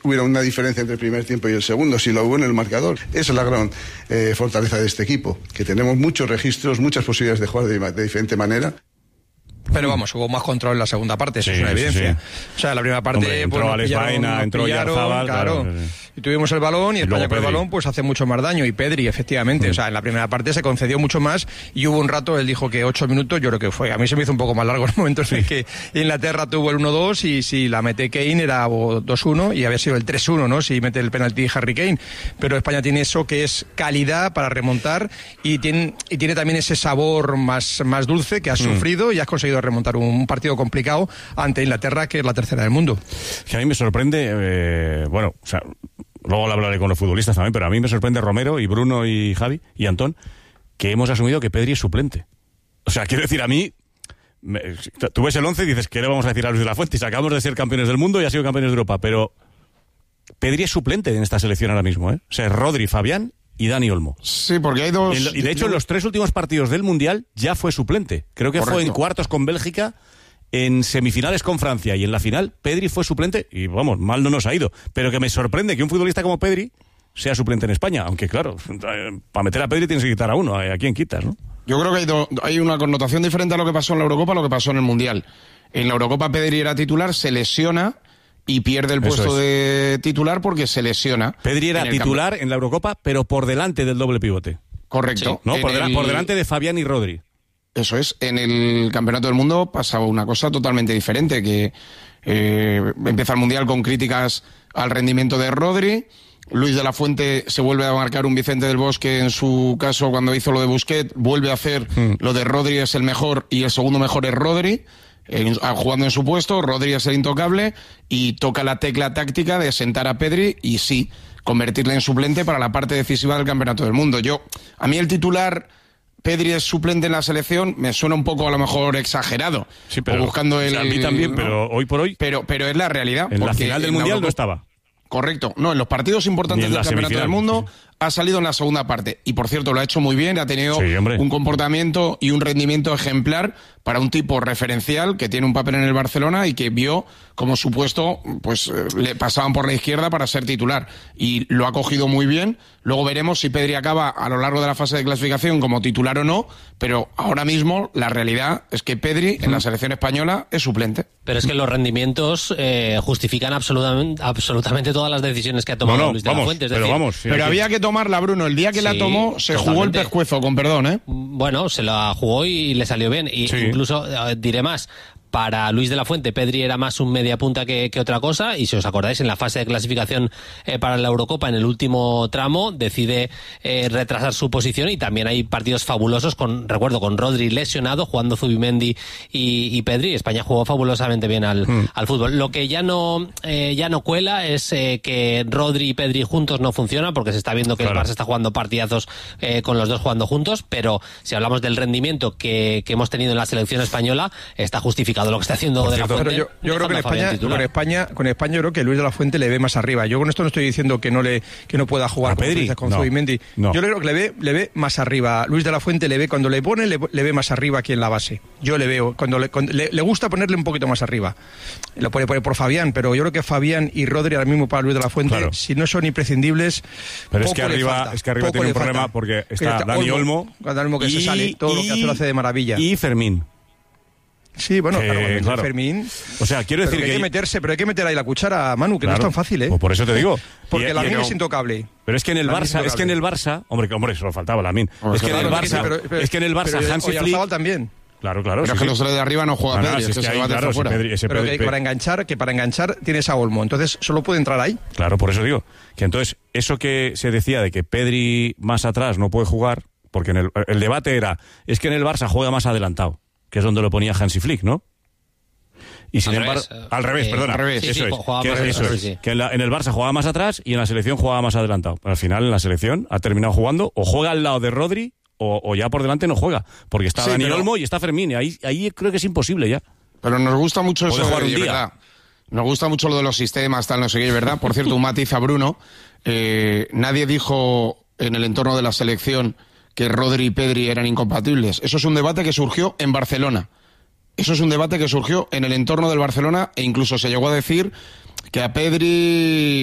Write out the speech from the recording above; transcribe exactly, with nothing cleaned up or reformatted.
hubiera una diferencia entre el primer tiempo y el segundo, si lo hubo en el marcador. Esa es la gran eh, fortaleza de este equipo, que tenemos muchos registros, muchas posibilidades de jugar de, de diferente manera. Pero vamos, hubo más control en la segunda parte, eso sí, es una evidencia. Sí, sí. O sea, en la primera parte... Hombre, entró pues, Alex Baena, entró Oyarzabal, claro. claro. Y tuvimos el balón y, y España con el balón pues hace mucho más daño. Y Pedri, efectivamente, mm. o sea, en la primera parte se concedió mucho más y hubo un rato, él dijo que ocho minutos, yo creo que fue, a mí se me hizo un poco más largo en momentos sí. en que Inglaterra tuvo el uno dos y si la mete Kane era dos uno y había sido el tres uno, ¿no? Si mete el penalti Harry Kane. Pero España tiene eso que es calidad para remontar y tiene, y tiene también ese sabor más, más dulce que has mm. sufrido y has conseguido remontar un partido complicado ante Inglaterra, que es la tercera del mundo. Que a mí me sorprende, eh, bueno, o sea, luego lo hablaré con los futbolistas también, pero a mí me sorprende Romero y Bruno y Javi y Antón, que hemos asumido que Pedri es suplente. O sea, quiero decir, a mí, me, tú ves el once y dices, ¿qué le vamos a decir a Luis de la Fuente? Si acabamos de ser campeones del mundo y ha sido campeones de Europa, pero Pedri es suplente en esta selección ahora mismo, ¿eh? O sea, es Rodri, Fabián y Dani Olmo. Sí, porque hay dos... El, y de hecho, en los tres últimos partidos del Mundial ya fue suplente. Creo que Correcto. Fue en cuartos con Bélgica, en semifinales con Francia y en la final Pedri fue suplente y vamos, mal no nos ha ido. Pero que me sorprende que un futbolista como Pedri sea suplente en España, aunque claro, para meter a Pedri tienes que quitar a uno, ¿a quién quitas, no? Yo creo que hay, do, hay una connotación diferente a lo que pasó en la Eurocopa a lo que pasó en el Mundial. En la Eurocopa Pedri era titular, se lesiona y pierde el puesto es. de titular porque se lesiona. Pedri era en titular campo. en la Eurocopa, pero por delante del doble pivote. Correcto. Sí. No, por, el... por delante de Fabián y Rodri. Eso es, en el Campeonato del Mundo pasaba una cosa totalmente diferente, que eh, empieza el Mundial con críticas al rendimiento de Rodri, Luis de la Fuente se vuelve a marcar un Vicente del Bosque en su caso cuando hizo lo de Busquets, vuelve a hacer mm. lo de Rodri es el mejor y el segundo mejor es Rodri, eh, jugando en su puesto, Rodri es el intocable y toca la tecla táctica de sentar a Pedri y sí, convertirle en suplente para la parte decisiva del Campeonato del Mundo. Yo, a mí el titular... Pedri es suplente en la selección, me suena un poco a lo mejor exagerado. Sí, pero o buscando el, o sea, a mí también, ¿no? Pero hoy por hoy. Pero, pero es la realidad. En la final del Mundial no estaba. Correcto. No, en los partidos importantes del Campeonato del Mundo sí. ha salido en la segunda parte. Y por cierto, lo ha hecho muy bien, ha tenido sí, un comportamiento y un rendimiento ejemplar para un tipo referencial que tiene un papel en el Barcelona y que vio como supuesto, pues le pasaban por la izquierda para ser titular. Y lo ha cogido muy bien. Luego veremos si Pedri acaba a lo largo de la fase de clasificación como titular o no, pero ahora mismo la realidad es que Pedri en la selección española es suplente. Pero es que los rendimientos eh, justifican absolutamente, absolutamente todas las decisiones que ha tomado no, no, Luis de vamos, la Fuente. Es pero decir, vamos, sí, pero que... había que tomarla, Bruno. El día que sí, la tomó se totalmente. Jugó el pescuezo, con perdón, ¿eh? Bueno, se la jugó y le salió bien. Y sí. incluso, eh, diré más, para Luis de la Fuente, Pedri era más un media punta que, que otra cosa, y si os acordáis, en la fase de clasificación eh, para la Eurocopa, en el último tramo, decide eh, retrasar su posición, y también hay partidos fabulosos, con recuerdo, con Rodri lesionado, jugando Zubimendi y, y Pedri. España jugó fabulosamente bien al, mm. al fútbol. Lo que ya no eh, ya no cuela es eh, que Rodri y Pedri juntos no funcionan, porque se está viendo que claro. el Barça está jugando partidazos eh, con los dos jugando juntos, pero si hablamos del rendimiento que, que hemos tenido en la selección española, está justificado lo que está haciendo de la Fuente. Pero yo, yo creo que en España, con España, con España yo creo que Luis de la Fuente le ve más arriba. Yo con esto no estoy diciendo que no le que no pueda jugar a Pedri con no, Zubimendi. No. Yo creo que le ve le ve más arriba. Luis de la Fuente le ve cuando le pone le, le ve más arriba aquí en la base. Yo le veo cuando, le, cuando le, le gusta ponerle un poquito más arriba. Lo puede poner por Fabián, pero yo creo que Fabián y Rodri ahora mismo para Luis de la Fuente, claro. si no son imprescindibles, pero es que arriba falta, es que arriba tiene un problema falta. Porque está, está Dani Olmo, Dani Olmo que y, se sale, todo y, lo que hace lo hace de maravilla. Y Fermín. Sí, bueno, que, claro, claro. Fermín. O sea, quiero decir que, que hay que meterse, pero hay que meter ahí la cuchara, Manu, que claro. no es tan fácil, ¿eh? Pues por eso te digo. Porque y, Lamine no. es intocable. Pero es que en el Lamine Barça, es, es que en el Barça, hombre, que hombre, solo faltaba Lamine. Oh, es que claro, en el Barça, pero, pero, es que en el Barça pero, Hansi Flick también. Claro, claro. Pero sí, es que sí. los tres de arriba no juega no, Pedri, no, si es que se hay, va claro, de fuera. Pedri, ese pero Pedri, que para enganchar, que para enganchar tienes a Olmo, entonces solo puede entrar ahí. Claro, por eso digo que entonces eso que se decía de que Pedri más atrás no puede jugar, porque en el, el debate era es que en el Barça juega más adelantado, que es donde lo ponía Hansi Flick, ¿no? Y sin al embargo, revés, al revés, eh, perdona, al revés, eso sí, sí, es, que, revés, eso sí, es sí. que en, la, en el Barça jugaba más atrás y en la selección jugaba más adelantado. Pero al final en la selección ha terminado jugando o juega al lado de Rodri o, o ya por delante no juega, porque está sí, Dani pero... Olmo y está Fermín, y ahí, ahí creo que es imposible ya. Pero nos gusta mucho eso, jugar un de día. verdad. Nos gusta mucho lo de los sistemas, tal, no sé qué, ¿verdad? Por cierto, un matiz a Bruno. Eh, nadie dijo en el entorno de la selección que Rodri y Pedri eran incompatibles. Eso es un debate que surgió en Barcelona. Eso es un debate que surgió en el entorno del Barcelona e incluso se llegó a decir que a Pedri